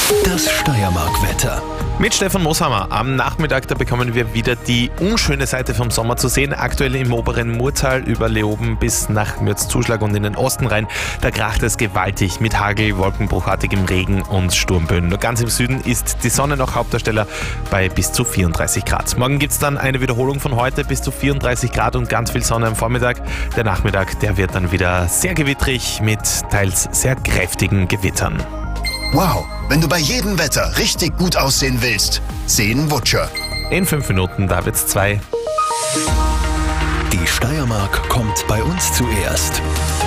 Das Steiermark-Wetter. Mit Stefan Moshammer. Am Nachmittag, da bekommen wir wieder die unschöne Seite vom Sommer zu sehen. Aktuell im oberen Murtal über Leoben bis nach Mürzzuschlag und in den Osten rein. Da kracht es gewaltig mit Hagel, wolkenbruchartigem Regen und Sturmböen. Nur ganz im Süden ist die Sonne noch Hauptdarsteller bei bis zu 34 Grad. Morgen gibt es dann eine Wiederholung von heute, bis zu 34 Grad und ganz viel Sonne am Vormittag. Der Nachmittag, der wird dann wieder sehr gewittrig mit teils sehr kräftigen Gewittern. Wow, wenn du bei jedem Wetter richtig gut aussehen willst, sehen Wutscher. In 5 Minuten, da wird's 2. Die Steiermark kommt bei uns zuerst.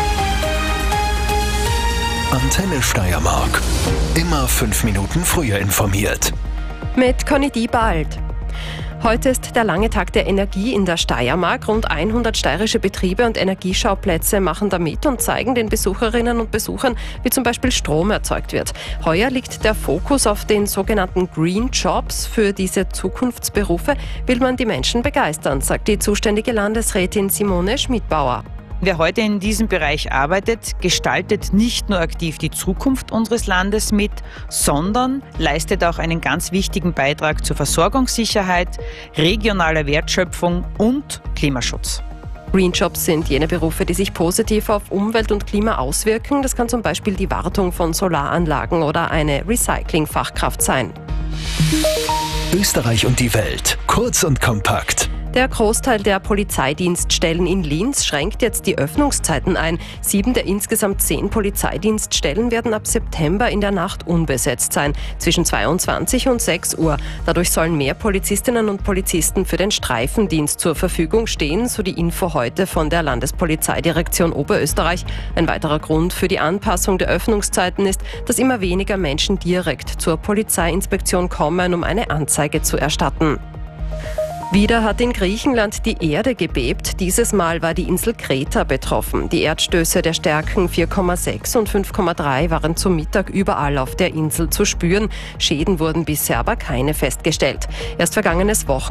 Antenne Steiermark. Immer 5 Minuten früher informiert. Mit Conny Diebald. Heute ist der lange Tag der Energie in der Steiermark. Rund 100 steirische Betriebe und Energieschauplätze machen da mit und zeigen den Besucherinnen und Besuchern, wie zum Beispiel Strom erzeugt wird. Heuer liegt der Fokus auf den sogenannten Green Jobs. Für diese Zukunftsberufe will man die Menschen begeistern, sagt die zuständige Landesrätin Simone Schmidbauer. Wer heute in diesem Bereich arbeitet, gestaltet nicht nur aktiv die Zukunft unseres Landes mit, sondern leistet auch einen ganz wichtigen Beitrag zur Versorgungssicherheit, regionaler Wertschöpfung und Klimaschutz. Green Jobs sind jene Berufe, die sich positiv auf Umwelt und Klima auswirken. Das kann zum Beispiel die Wartung von Solaranlagen oder eine Recyclingfachkraft sein. Österreich und die Welt. Kurz und kompakt. Der Großteil der Polizeidienststellen in Linz schränkt jetzt die Öffnungszeiten ein. 7 der insgesamt 10 Polizeidienststellen werden ab September in der Nacht unbesetzt sein, zwischen 22 und 6 Uhr. Dadurch sollen mehr Polizistinnen und Polizisten für den Streifendienst zur Verfügung stehen, so die Info heute von der Landespolizeidirektion Oberösterreich. Ein weiterer Grund für die Anpassung der Öffnungszeiten ist, dass immer weniger Menschen direkt zur Polizeiinspektion kommen, um eine Anzeige zu erstatten. Wieder hat in Griechenland die Erde gebebt. Dieses Mal war die Insel Kreta betroffen. Die Erdstöße der Stärken 4,6 und 5,3 waren zum Mittag überall auf der Insel zu spüren. Schäden wurden bisher aber keine festgestellt. Erst vergangenes Wochenende